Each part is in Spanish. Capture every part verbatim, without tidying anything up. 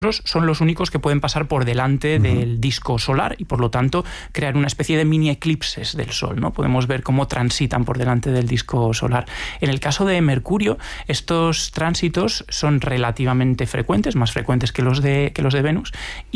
son los únicos que pueden pasar por delante uh-huh. del disco solar y por lo tanto crear una especie de mini eclipses del Sol, ¿no? Podemos ver cómo transitan por delante del disco solar. En el caso de Mercurio, estos tránsitos son relativamente frecuentes, más frecuentes que los de, que los de Venus,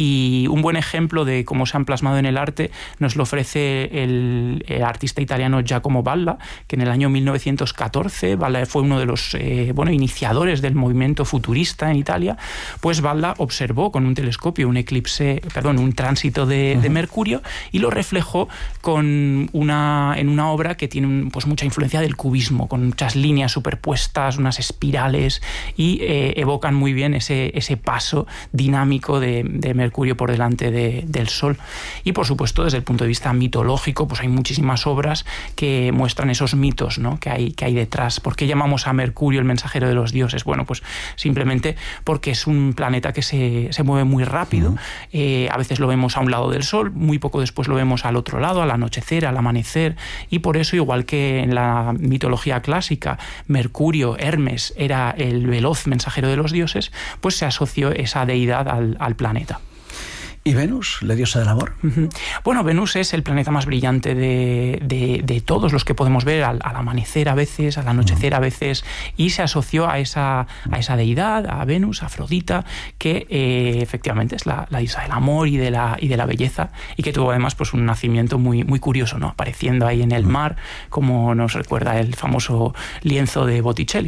y un buen ejemplo de cómo se han plasmado en el arte nos lo ofrece el, el artista italiano Giacomo Balla, que en el año mil novecientos catorce, Balla fue uno de los eh, bueno, iniciadores del movimiento futurista en Italia, pues Balla observó observó con un telescopio un eclipse, perdón, un tránsito de, uh-huh. de Mercurio y lo reflejó con una, en una obra que tiene pues mucha influencia del cubismo, con muchas líneas superpuestas, unas espirales y eh, evocan muy bien ese, ese paso dinámico de, de Mercurio por delante de, del Sol. Y por supuesto, desde el punto de vista mitológico, pues hay muchísimas obras que muestran esos mitos, ¿no? que hay, que hay detrás. ¿Por qué llamamos a Mercurio el mensajero de los dioses? Bueno, pues simplemente porque es un planeta que se se mueve muy rápido, uh-huh. eh, a veces lo vemos a un lado del Sol, muy poco después lo vemos al otro lado, al anochecer, al amanecer, y por eso, igual que en la mitología clásica, Mercurio, Hermes, era el veloz mensajero de los dioses, pues se asoció esa deidad al, al planeta. ¿Y Venus, la diosa del amor? Uh-huh. Bueno, Venus es el planeta más brillante de, de, de todos los que podemos ver al, al amanecer a veces, al anochecer uh-huh. a veces, y se asoció a esa, a esa deidad, a Venus, a Afrodita, que eh, efectivamente es la, la diosa del amor y de la, y de la belleza, y que tuvo además pues, un nacimiento muy, muy curioso, ¿no? Apareciendo ahí en el mar, como nos recuerda el famoso lienzo de Botticelli.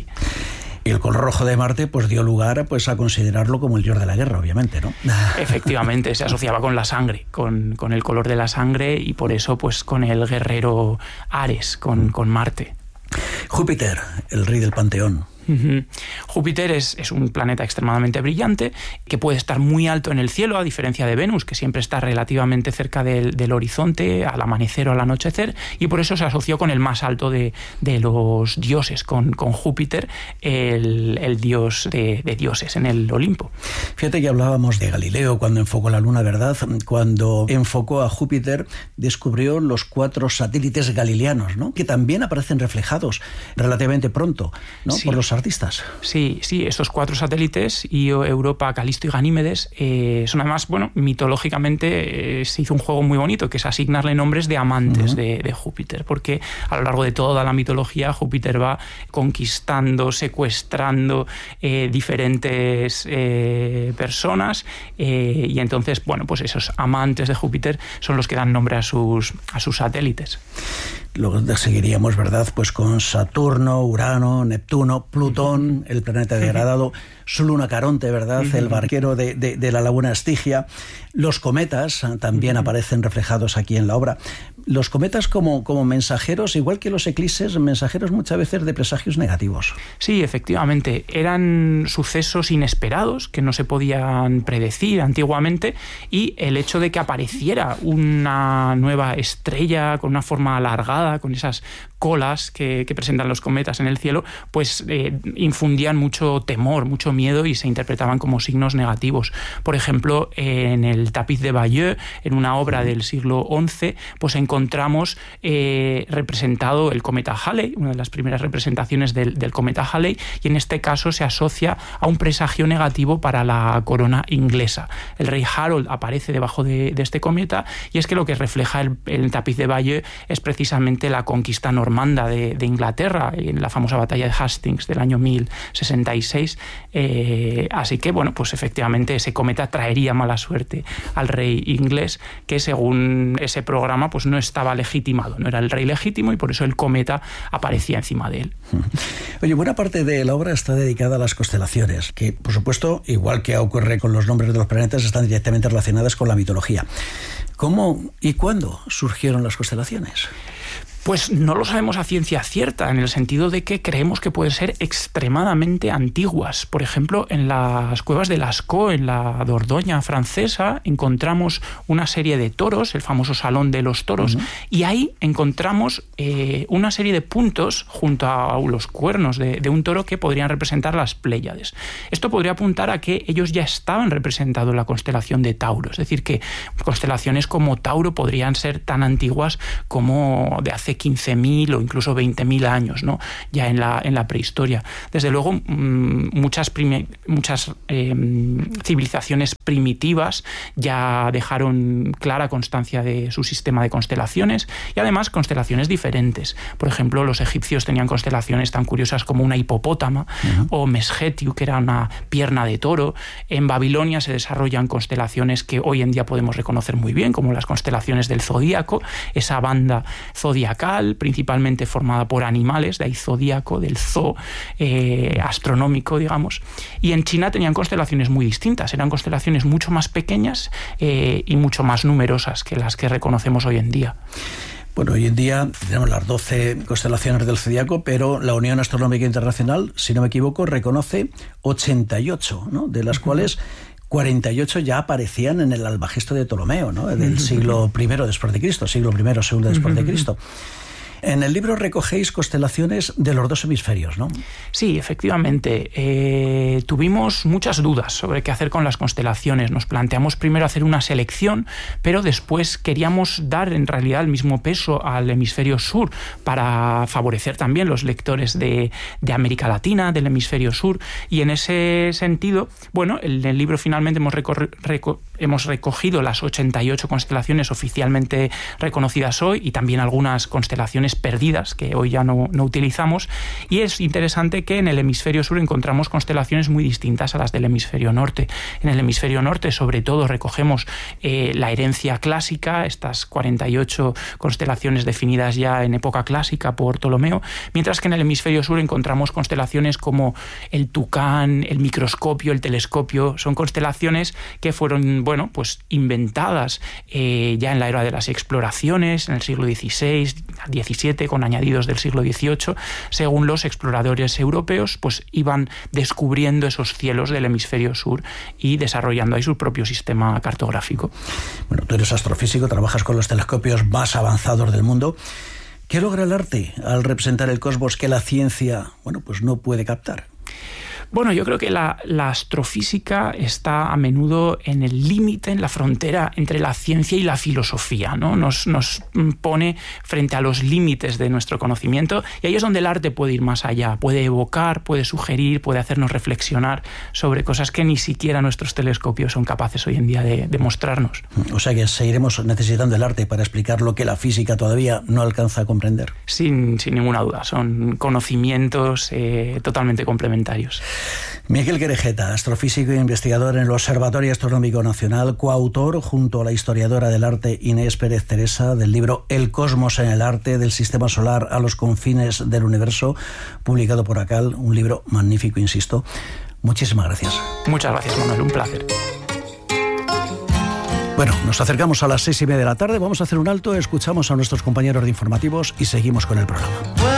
Y el color rojo de Marte pues dio lugar pues, a considerarlo como el dios de la guerra, obviamente, ¿no? Efectivamente, se asociaba con la sangre, con, con el color de la sangre y por eso pues con el guerrero Ares, con, con Marte. Júpiter, el rey del panteón. Uh-huh. Júpiter es, es un planeta extremadamente brillante que puede estar muy alto en el cielo, a diferencia de Venus, que siempre está relativamente cerca del, del horizonte al amanecer o al anochecer, y por eso se asoció con el más alto de, de los dioses, con, con Júpiter, el, el dios de, de dioses en el Olimpo. Fíjate que hablábamos de Galileo cuando enfocó la Luna, ¿verdad? Cuando enfocó a Júpiter, descubrió los cuatro satélites galileanos, ¿no? Que también aparecen reflejados relativamente pronto, ¿no? Sí. Por los artistas. Sí, sí, estos cuatro satélites, Io, Europa, Calisto y Ganímedes, eh, son además, bueno, mitológicamente eh, se hizo un juego muy bonito, que es asignarle nombres de amantes uh-huh. de, de Júpiter, porque a lo largo de toda la mitología Júpiter va conquistando, secuestrando eh, diferentes eh, personas eh, y entonces, bueno, pues esos amantes de Júpiter son los que dan nombre a sus, a sus satélites. Luego seguiríamos, ¿verdad?, pues con Saturno, Urano, Neptuno, Plutón, el planeta degradado, su luna Caronte, ¿verdad?, uh-huh. el barquero de, de, de la laguna Estigia. Los cometas también uh-huh. aparecen reflejados aquí en la obra. Los cometas como, como mensajeros, igual que los eclipses, mensajeros muchas veces de presagios negativos. Sí, efectivamente. Eran sucesos inesperados que no se podían predecir antiguamente, y el hecho de que apareciera una nueva estrella con una forma alargada, con esas colas que, que presentan los cometas en el cielo, pues eh, infundían mucho temor, mucho miedo y se interpretaban como signos negativos. Por ejemplo, en el tapiz de Bayeux, en una obra del siglo once, pues encontramos eh, representado el cometa Halley, una de las primeras representaciones del, del cometa Halley, y en este caso se asocia a un presagio negativo para la corona inglesa. El rey Harold aparece debajo de, de este cometa, y es que lo que refleja el, el tapiz de Bayeux es precisamente la conquista normanda de, de Inglaterra en la famosa batalla de Hastings del año mil sesenta y seis. Eh, así que, bueno, pues efectivamente ese cometa traería mala suerte al rey inglés, que según ese programa pues no estaba legitimado, no era el rey legítimo, y por eso el cometa aparecía encima de él. Oye, buena parte de la obra está dedicada a las constelaciones, que por supuesto, igual que ocurre con los nombres de los planetas, están directamente relacionadas con la mitología. ¿Cómo y cuándo surgieron las constelaciones? Pues no lo sabemos a ciencia cierta, en el sentido de que creemos que pueden ser extremadamente antiguas. Por ejemplo, en las cuevas de Lascaux, en la Dordoña francesa, encontramos una serie de toros, el famoso Salón de los Toros, uh-huh. y ahí encontramos eh, una serie de puntos junto a los cuernos de, de un toro que podrían representar las Pléyades. Esto podría apuntar a que ellos ya estaban representados en la constelación de Tauro, es decir, que constelaciones como Tauro podrían ser tan antiguas como de hace quince mil o incluso veinte mil años, ¿no? Ya en la, en la prehistoria. Desde luego, mmm, muchas, primi- muchas eh, civilizaciones primitivas ya dejaron clara constancia de su sistema de constelaciones y además constelaciones diferentes. Por ejemplo, los egipcios tenían constelaciones tan curiosas como una hipopótama uh-huh. o Mesgetiu, que era una pierna de toro. En Babilonia se desarrollan constelaciones que hoy en día podemos reconocer muy bien, como las constelaciones del zodíaco, esa banda zodiacal, principalmente formada por animales, de ahí zodíaco, del zoo eh, astronómico, digamos. Y en China tenían constelaciones muy distintas, eran constelaciones mucho más pequeñas eh, y mucho más numerosas que las que reconocemos hoy en día. Bueno, hoy en día tenemos las doce constelaciones del zodiaco, pero la Unión Astronómica Internacional, si no me equivoco, reconoce ochenta y ocho, ¿no? De las uh-huh. cuales cuarenta y ocho ya aparecían en el Almagesto de Ptolomeo, ¿no? Del siglo primero después de Cristo, siglo primero, segundo después de Cristo. En el libro recogéis constelaciones de los dos hemisferios, ¿no? Sí, efectivamente. Eh, tuvimos muchas dudas sobre qué hacer con las constelaciones. Nos planteamos primero hacer una selección, pero después queríamos dar en realidad el mismo peso al hemisferio sur para favorecer también los lectores de, de América Latina, del hemisferio sur. Y en ese sentido, bueno, en el libro finalmente hemos, recor- reco- hemos recogido las ochenta y ocho constelaciones oficialmente reconocidas hoy y también algunas constelaciones perdidas que hoy ya no, no utilizamos, y es interesante que en el hemisferio sur encontramos constelaciones muy distintas a las del hemisferio norte. En el hemisferio norte sobre todo recogemos eh, la herencia clásica, estas cuarenta y ocho constelaciones definidas ya en época clásica por Ptolomeo, mientras que en el hemisferio sur encontramos constelaciones como el Tucán, el microscopio, el telescopio. Son constelaciones que fueron, bueno, pues inventadas eh, ya en la era de las exploraciones, en el siglo dieciséis, diecisiete, con añadidos del siglo dieciocho, según los exploradores europeos, pues iban descubriendo esos cielos del hemisferio sur y desarrollando ahí su propio sistema cartográfico. Bueno, tú eres astrofísico, trabajas con los telescopios más avanzados del mundo. ¿Qué logra el arte al representar el cosmos que la ciencia, bueno, pues no puede captar? Bueno, yo creo que la, la astrofísica está a menudo en el límite, en la frontera entre la ciencia y la filosofía, ¿no? Nos, nos pone frente a los límites de nuestro conocimiento, y ahí es donde el arte puede ir más allá, puede evocar, puede sugerir, puede hacernos reflexionar sobre cosas que ni siquiera nuestros telescopios son capaces hoy en día de, de mostrarnos. O sea que seguiremos necesitando el arte para explicar lo que la física todavía no alcanza a comprender. Sin, sin ninguna duda, son conocimientos eh, totalmente complementarios. Miguel Querejeta, astrofísico e investigador en el Observatorio Astronómico Nacional, coautor junto a la historiadora del arte Inés Pérez Teresa del libro El cosmos en el arte, del sistema solar a los confines del universo, publicado por ACAL, un libro magnífico, insisto. Muchísimas gracias. Muchas gracias, Manuel, un placer. Bueno, nos acercamos a las seis y media de la tarde, vamos a hacer un alto, escuchamos a nuestros compañeros de informativos y seguimos con el programa.